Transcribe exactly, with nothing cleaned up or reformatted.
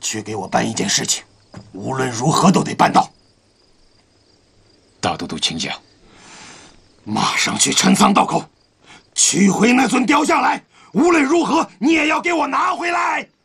去给我办一件事情，无论如何都得办到。 大都督，请讲。 马上去陈仓道口，取回那尊雕像来。无论如何，你也要给我拿回来。